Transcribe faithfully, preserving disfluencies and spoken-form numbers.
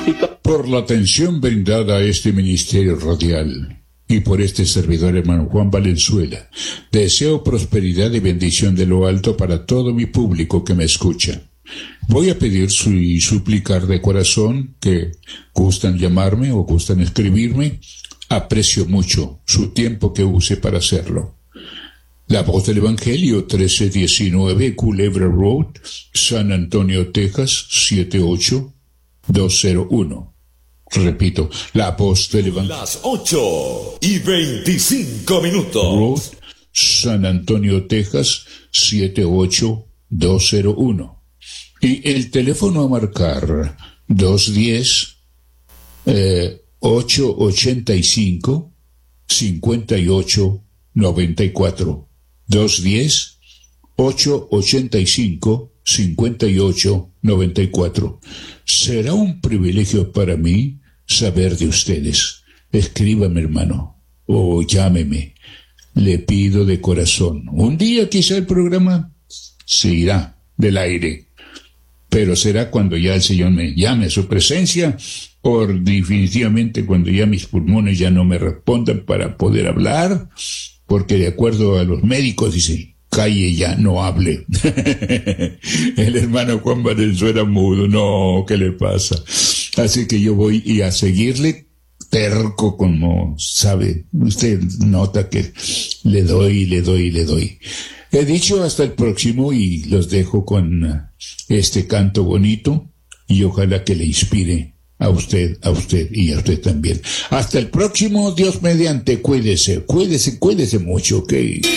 Por la atención brindada a este ministerio radial y por este servidor hermano Juan Valenzuela, deseo prosperidad y bendición de lo alto para todo mi público que me escucha. Voy a pedir su, y suplicar de corazón que gustan llamarme o gustan escribirme. Aprecio mucho su tiempo que use para hacerlo. La Voz del Evangelio, trece diecinueve Culebra Road, San Antonio, Texas, siete ocho dos cero uno. Repito, La Voz del Evangelio. Las ocho y veinticinco minutos. Road, San Antonio, Texas, siete ocho dos cero uno. Y el teléfono a marcar, dos uno cero, ocho ocho cinco, cinco ocho nueve cuatro. dos uno cero, ocho ocho cinco, cinco ocho nueve cuatro. Será un privilegio para mí saber de ustedes. Escríbame, hermano, o llámeme. Le pido de corazón. Un día quizá el programa se irá del aire, pero será cuando ya el Señor me llame a su presencia, o definitivamente cuando ya mis pulmones ya no me respondan para poder hablar, porque de acuerdo a los médicos dice, calle ya, no hable. El hermano Juan Valenzuela mudo, no, ¿qué le pasa? Así que yo voy y a seguirle terco, como sabe, usted nota que le doy, le doy, le doy. He dicho hasta el próximo y los dejo con este canto bonito y ojalá que le inspire a usted, a usted y a usted también. Hasta el próximo, Dios mediante, cuídese, cuídese, cuídese mucho, ¿ok?